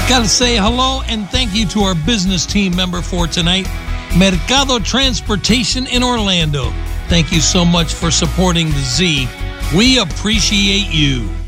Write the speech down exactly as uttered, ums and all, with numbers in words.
Got to say hello and thank you to our business team member for tonight, Mercado Transportation in Orlando. Thank you so much for supporting the Z. We appreciate you.